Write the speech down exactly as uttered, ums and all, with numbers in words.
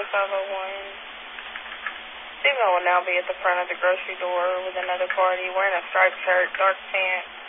twenty-five oh one. Stephen will now be at the front of the grocery door with another party, wearing a striped shirt, dark pants,